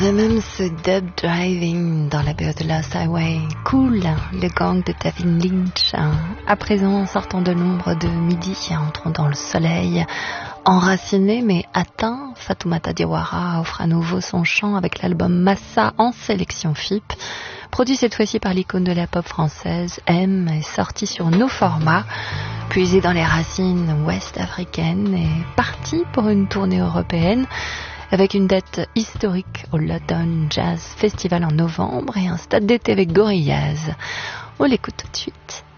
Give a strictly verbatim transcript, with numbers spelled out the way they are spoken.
Même ce dub driving dans la B O de Lost Highway, cool, le gang de David Lynch. À présent, sortant de l'ombre de midi, entrant dans le soleil, enraciné mais atteint, Fatoumata Diawara offre à nouveau son chant avec l'album Massa en sélection F I P. Produit cette fois-ci par l'icône de la pop française, M, est sorti sur nos formats, puisé dans les racines ouest-africaines et parti pour une tournée européenne, avec une date historique au London Jazz Festival en novembre et un stade d'été avec Gorillaz. On l'écoute tout de suite.